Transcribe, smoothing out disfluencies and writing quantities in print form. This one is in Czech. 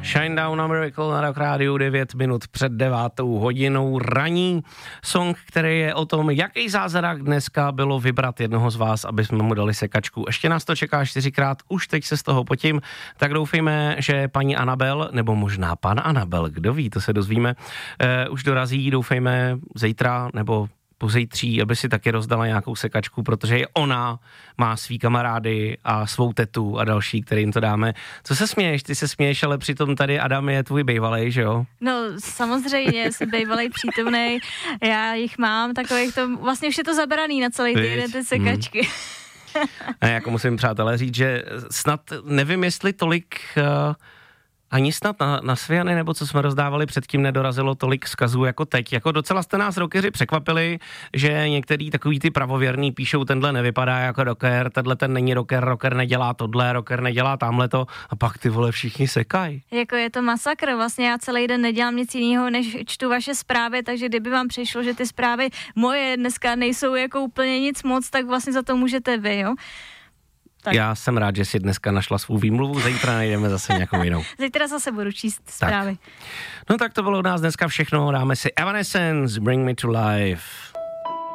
Shinedown a Miracle na Rock Rádiu 9 minut před 9:00 raní. Song, který je o tom, jaký zázrak dneska bylo vybrat jednoho z vás, aby jsme mu dali sekačku. Ještě nás to čeká 4krát, už teď se z toho potím, tak doufejme, že paní Anabel, nebo možná pan Anabel, kdo ví, to se dozvíme, už dorazí, doufejme zítra nebo pozejtří, aby si taky rozdala nějakou sekačku, protože i ona má svý kamarády a svou tetu a další, kterým to dáme. Co se směješ? Ty se směješ, ale přitom tady Adam je tvůj bejvalej, že jo? No samozřejmě, jsem bejvalej přítomnej, já jich mám takových, to vlastně už je to zabraný na celý týden ty sekačky. A jako musím, přátelé, říct, že snad nevím, jestli tolik... Ani snad na Sviany, nebo co jsme rozdávali předtím, nedorazilo tolik vzkazů jako teď. Jako docela jste nás rockeři překvapili, že některý takový ty pravověrný píšou, tenhle nevypadá jako rocker, tenhle ten není rocker, rocker nedělá tohle, rocker nedělá tamhleto a pak ty vole všichni sekají. Jako je to masakr, vlastně já celý den nedělám nic jiného, než čtu vaše zprávy, takže kdyby vám přišlo, že ty zprávy moje dneska nejsou jako úplně nic moc, tak vlastně za to můžete vy, jo? Tak. Já jsem rád, že si dneska našla svou výmluvu, zítra najdeme zase nějakou jinou. Zítra zase budu číst zprávy. Tak. No tak to bylo od nás dneska všechno, dáme si Evanescence, Bring Me to Life.